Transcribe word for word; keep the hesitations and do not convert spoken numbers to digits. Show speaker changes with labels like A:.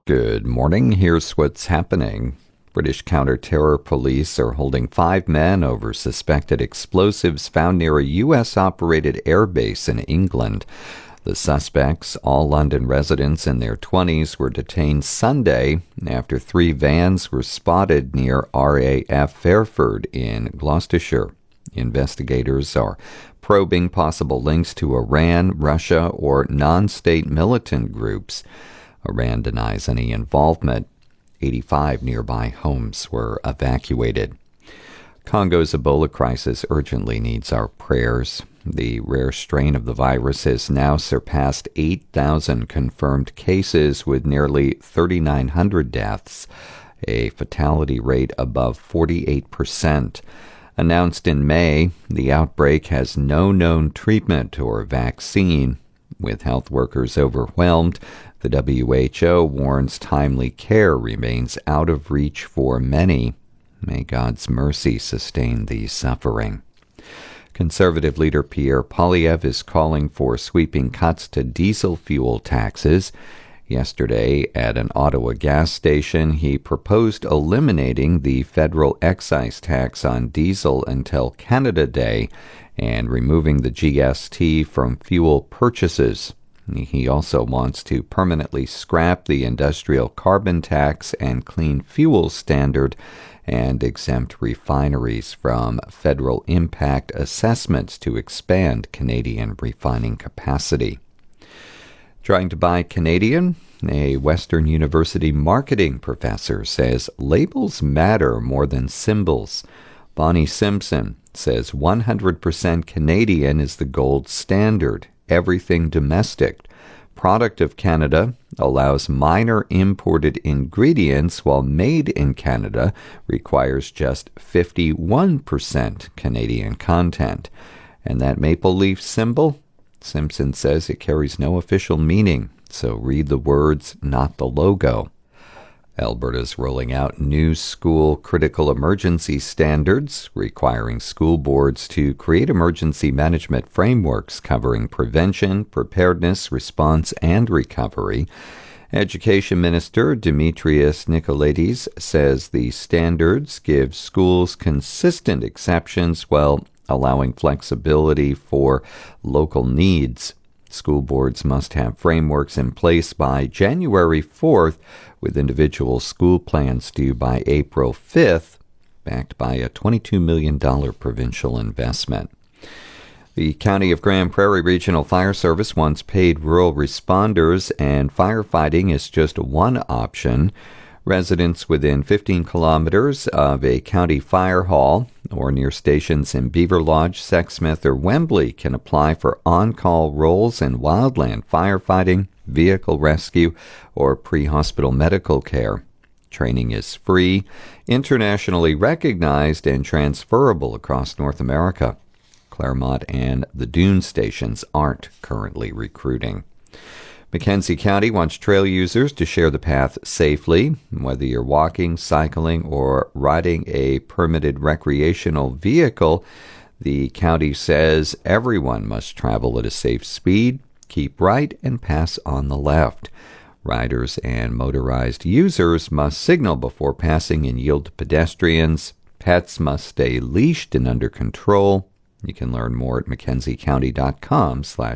A: Good morning. Here's what's happening. British counter-terror police are holding five men over suspected explosives found near a U S-operated airbase in England. The suspects, all London residents in their twenties, were detained Sunday after three vans were spotted near R A F Fairford in Gloucestershire. Investigators are probing possible links to Iran, Russia, or non-state militant groups. Iran denies any involvement. eighty-five nearby homes were evacuated. Congo's Ebola crisis urgently needs our prayers. The rare strain of the virus has now surpassed eight thousand confirmed cases with nearly three thousand nine hundred deaths, a fatality rate above forty-eight percent. Announced in May, the outbreak has no known treatment or vaccine. With health workers overwhelmed, the W H O warns timely care remains out of reach for many. May God's mercy sustain the suffering. Conservative leader Pierre Poilievre is calling for sweeping cuts to diesel fuel taxes. Yesterday, at an Ottawa gas station, he proposed eliminating the federal excise tax on diesel until Canada Day and removing the G S T from fuel purchases. He also wants to permanently scrap the industrial carbon tax and clean fuel standard and exempt refineries from federal impact assessments to expand Canadian refining capacity. Trying to buy Canadian? A Western University marketing professor says labels matter more than symbols. Bonnie Simpson says one hundred percent Canadian is the gold standard. Everything domestic. Product of Canada allows minor imported ingredients, while made in Canada requires just fifty-one percent Canadian content. And that maple leaf symbol? Simpson says it carries no official meaning, so read the words, not the logo. Alberta's rolling out new school critical emergency standards, requiring school boards to create emergency management frameworks covering prevention, preparedness, response, and recovery. Education Minister Demetrios Nicolaides says the standards give schools consistent exceptions while allowing flexibility for local needs. School boards must have frameworks in place by January fourth, with individual school plans due by April fifth, backed by a twenty-two million dollars provincial investment. The County of Grand Prairie Regional Fire Service wants paid rural responders, and firefighting is just one option. Residents within fifteen kilometers of a county fire hall or near stations in Beaver Lodge, Sexsmith, or Wembley can apply for on-call roles in wildland firefighting, vehicle rescue, or pre-hospital medical care. Training is free, internationally recognized, and transferable across North America. Claremont and the Dune stations aren't currently recruiting. Mackenzie County wants trail users to share the path safely, whether you're walking, cycling, or riding a permitted recreational vehicle. The county says everyone must travel at a safe speed, keep right, and pass on the left. Riders and motorized users must signal before passing and yield to pedestrians. Pets must stay leashed and under control. You can learn more at mackenzie county dot com slash